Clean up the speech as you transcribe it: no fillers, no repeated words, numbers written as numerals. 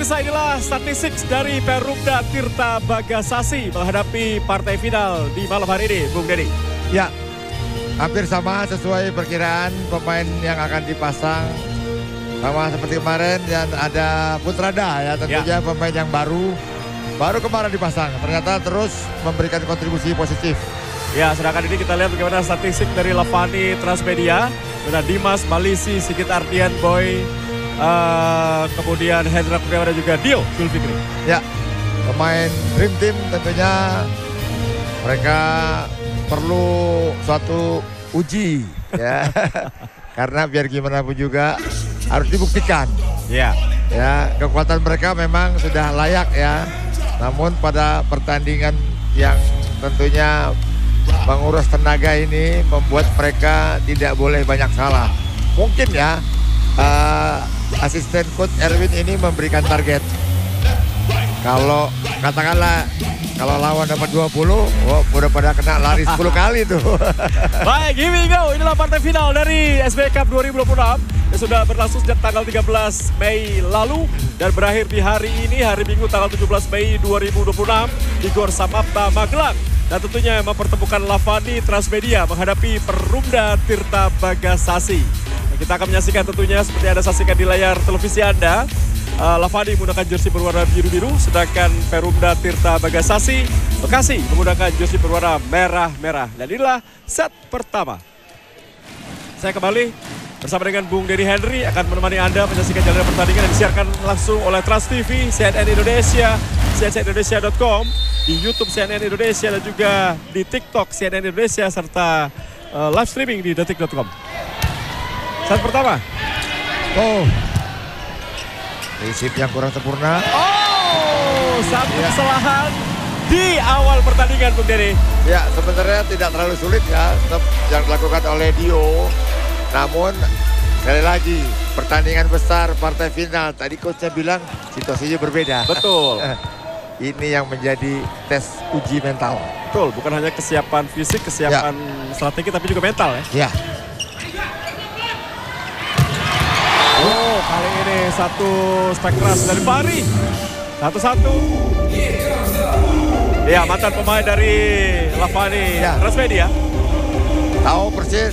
pemirsa, inilah statistik dari Perumda Tirta Bagasasi menghadapi partai final di malam hari ini, Bung Denny. Ya, hampir sama sesuai perkiraan pemain yang akan dipasang. Sama seperti kemarin, dan ada Putrada ya tentunya pemain yang baru kemarin dipasang. Ternyata terus memberikan kontribusi positif. Ya, sedangkan ini kita lihat bagaimana statistik dari Lavani Transmedia. Ada Dimas, Malisi, Sigit Ardian, Boy, kemudian Hendra Kurniawan dan juga Dio Zulfikri. Ya, pemain Dream Team tentunya mereka perlu suatu uji ya. Karena biar gimana pun juga harus dibuktikan. Ya, kekuatan mereka memang sudah layak ya. Namun pada pertandingan yang tentunya menguras tenaga ini membuat mereka tidak boleh banyak salah. Mungkin ya asisten coach Erwin ini memberikan target. Kalau katakanlah kalau lawan dapat 20, udah pada kena lari 10 kali tuh. Baik, here we go. Inilah partai final dari SBY Cup 2026 yang sudah berlangsung sejak tanggal 13 Mei lalu dan berakhir di hari ini, hari Minggu tanggal 17 Mei 2026 di Gor Samapta Magelang. Dan tentunya mempertemukan Lavani Transmedia menghadapi Perumda Tirta Bagasasi. Dan kita akan menyaksikan tentunya seperti Anda saksikan di layar televisi Anda. Lavani menggunakan jersey berwarna biru-biru, sedangkan Perumda Tirta Bagasasi Bekasi menggunakan jersey berwarna merah-merah. Dan inilah set pertama. Saya kembali bersama dengan Bung Denny Henry akan menemani Anda menyaksikan jalannya pertandingan yang disiarkan langsung oleh Trans TV, CNN Indonesia, cnnindonesia.com, di YouTube CNN Indonesia dan juga di TikTok CNN Indonesia serta live streaming di detik.com. Set pertama. Risip yang kurang sempurna. Satu kesalahan di awal pertandingan, Bung Denny. Ya, sebenarnya tidak terlalu sulit ya yang dilakukan oleh Dio. Namun sekali lagi pertandingan besar partai final. Tadi coachnya bilang situasinya berbeda. Betul. Ini yang menjadi tes uji mental. Betul, bukan hanya kesiapan fisik, kesiapan strategi tapi juga mental ya. Kali ini satu strike keras dari Fahri. 1-1. Ya, mantan pemain dari Lavani Transmedia. Tahu persis